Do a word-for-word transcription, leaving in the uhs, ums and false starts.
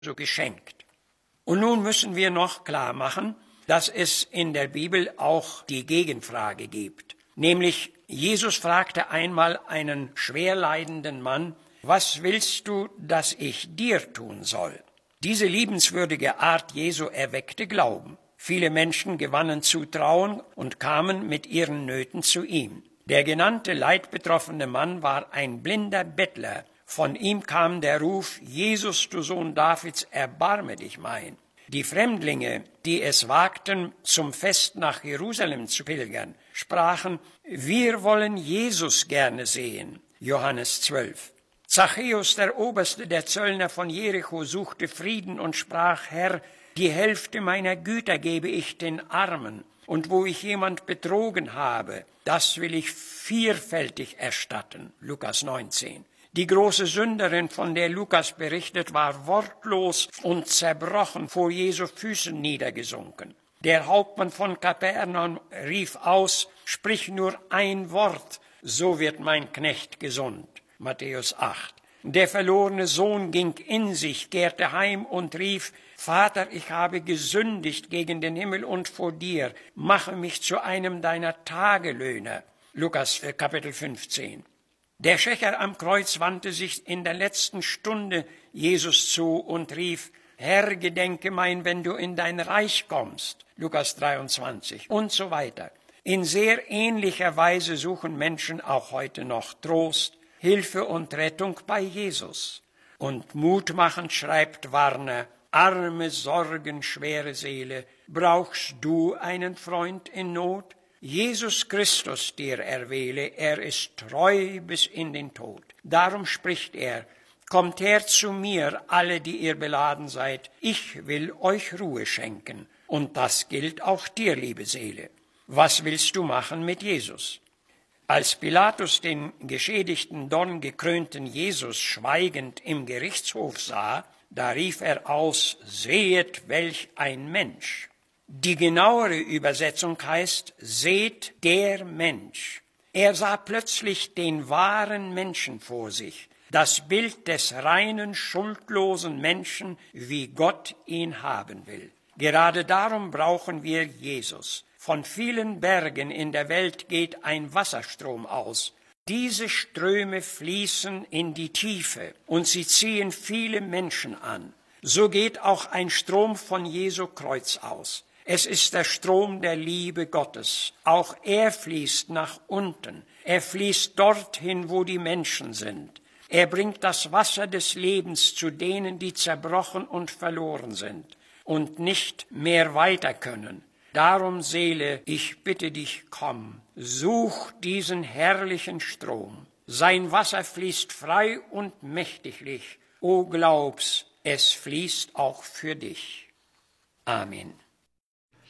so geschenkt. Und nun müssen wir noch klar machen, dass es in der Bibel auch die Gegenfrage gibt. Nämlich, Jesus fragte einmal einen schwerleidenden Mann, was willst du, dass ich dir tun soll? Diese liebenswürdige Art Jesu erweckte Glauben. Viele Menschen gewannen Zutrauen und kamen mit ihren Nöten zu ihm. Der genannte leidbetroffene Mann war ein blinder Bettler. Von ihm kam der Ruf, Jesus, du Sohn Davids, erbarme dich mein. Die Fremdlinge, die es wagten, zum Fest nach Jerusalem zu pilgern, sprachen, wir wollen Jesus gerne sehen. Johannes zwölf. Zachäus, der Oberste der Zöllner von Jericho, suchte Frieden und sprach, Herr, die Hälfte meiner Güter gebe ich den Armen, und wo ich jemand betrogen habe, das will ich vierfältig erstatten. Lukas neunzehn. Die große Sünderin, von der Lukas berichtet, war wortlos und zerbrochen vor Jesu Füßen niedergesunken. Der Hauptmann von Kapernaum rief aus, sprich nur ein Wort, so wird mein Knecht gesund. Matthäus acht. Der verlorene Sohn ging in sich, kehrte heim und rief, Vater, ich habe gesündigt gegen den Himmel und vor dir, mache mich zu einem deiner Tagelöhner. Lukas Kapitel fünfzehn. Der Schächer am Kreuz wandte sich in der letzten Stunde Jesus zu und rief, Herr, gedenke mein, wenn du in dein Reich kommst. Lukas dreiundzwanzig und so weiter. In sehr ähnlicher Weise suchen Menschen auch heute noch Trost, Hilfe und Rettung bei Jesus. Und mutmachend schreibt Warner, arme, sorgenschwere Seele, brauchst du einen Freund in Not? Jesus Christus dir erwähle, er ist treu bis in den Tod. Darum spricht er, kommt her zu mir, alle, die ihr beladen seid, ich will euch Ruhe schenken. Und das gilt auch dir, liebe Seele. Was willst du machen mit Jesus? Als Pilatus den geschädigten, dorngekrönten Jesus schweigend im Gerichtshof sah, da rief er aus, sehet, welch ein Mensch. Die genauere Übersetzung heißt, seht der Mensch. Er sah plötzlich den wahren Menschen vor sich, das Bild des reinen, schuldlosen Menschen, wie Gott ihn haben will. Gerade darum brauchen wir Jesus. Von vielen Bergen in der Welt geht ein Wasserstrom aus. Diese Ströme fließen in die Tiefe und sie ziehen viele Menschen an. So geht auch ein Strom von Jesu Kreuz aus. Es ist der Strom der Liebe Gottes. Auch er fließt nach unten. Er fließt dorthin, wo die Menschen sind. Er bringt das Wasser des Lebens zu denen, die zerbrochen und verloren sind und nicht mehr weiter können. Darum, Seele, ich bitte dich, komm, such diesen herrlichen Strom. Sein Wasser fließt frei und mächtiglich. O glaub's, es fließt auch für dich. Amen.